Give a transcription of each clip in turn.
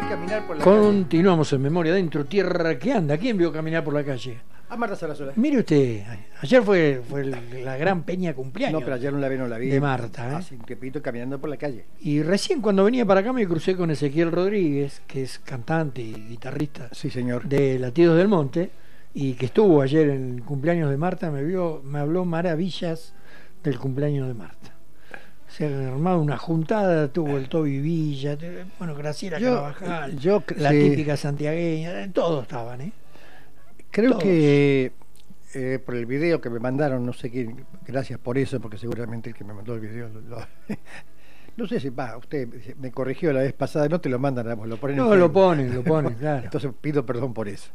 caminar por la calle. Continuamos en Memoria Adentro, tierra que anda. ¿Quién vio caminar por la calle? A Marta Sarasola. Mire usted, ayer fue la gran peña cumpleaños. No, pero ayer no la vi. De Marta, ¿eh? Hace un tiempito caminando por la calle. Y recién cuando venía para acá me crucé con Ezequiel Rodríguez, que es cantante y guitarrista, Sí, señor. de Latidos del Monte, y que estuvo ayer en el cumpleaños de Marta. Me habló maravillas del cumpleaños de Marta. Se ha armado una juntada, tuvo el Toby Villa, bueno, Graciela Carabajal, la sí, típica santiagueña, todos estaban, ¿eh? creo todos. que por el video que me mandaron, no sé quién, gracias por eso, porque seguramente el que me mandó el video no sé si usted me corrigió la vez pasada, no te lo mandan, lo ponen No, en lo Facebook. ponen, claro. Entonces pido perdón por eso.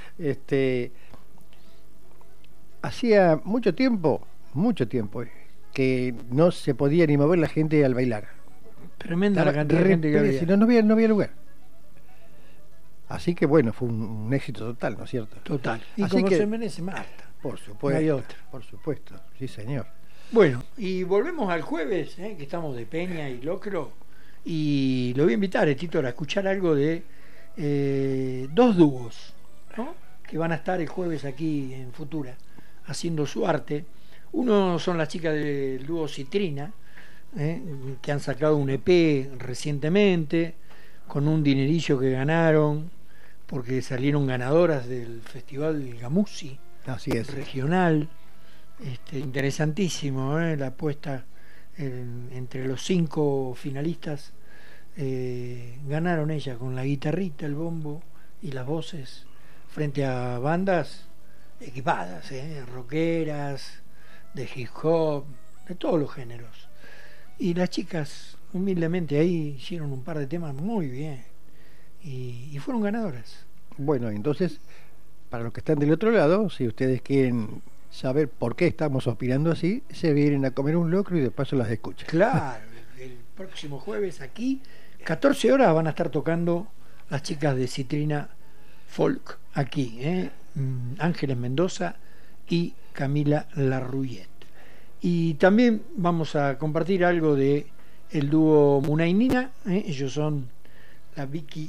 Hacía mucho tiempo que no se podía ni mover la gente al bailar. Tremenda la cantidad de gente que había. Si no había lugar. Así que bueno, fue un éxito total, ¿no es cierto? Total. Y Así como que, se merece Marta. por supuesto. No hay otra. Por supuesto, sí señor. Bueno, y volvemos al jueves, que estamos de Peña y Locro, y lo voy a invitar, Tito, a escuchar algo de dos dúos, ¿no? Que van a estar el jueves aquí en Futura, haciendo su arte. Uno son las chicas del dúo Citrina, que han sacado un EP recientemente, con un dinerillo que ganaron, porque salieron ganadoras del Festival Gamusi, Así es. regional. Interesantísimo, la apuesta entre los 5 finalistas. Ganaron ellas con la guitarrita, el bombo y las voces frente a bandas equipadas, rockeras, de hip hop, de todos los géneros. Y las chicas humildemente ahí hicieron un par de temas muy bien y fueron ganadoras. Bueno, entonces, para los que están del otro lado, si ustedes quieren saber por qué estamos opinando así, se vienen a comer un locro y de paso las escuchan. Claro, el próximo jueves aquí, 14 horas van a estar tocando las chicas de Citrina Folk aquí, Ángeles Mendoza y Camila Larruyet. Y también vamos a compartir algo de el dúo Munay Nina, ellos son la Vicky.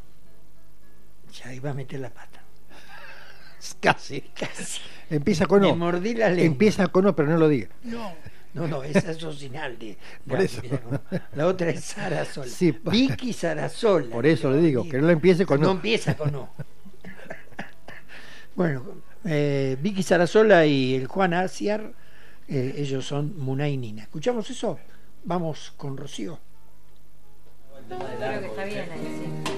Ya iba a meter la pata. Casi. Empieza con O. Me mordí la lengua. Empieza con O, pero no lo diga. No, esa es original de Por eso. La otra es Sarasola. Sí, Vicky Sarasola. por eso le digo, que no empiece con O. No empieza con O. Bueno, Vicky Sarasola y el Juan Asiar, ellos son Munay Nina. ¿Escuchamos eso? Vamos con Rocío. Creo que está bien ahí, sí.